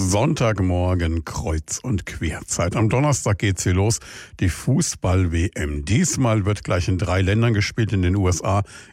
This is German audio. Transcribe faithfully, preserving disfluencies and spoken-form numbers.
Sonntagmorgen Kreuz- und Querzeit. Am Donnerstag geht's hier los, die Fußball-W M. Diesmal wird gleich in drei Ländern gespielt, in den U S A,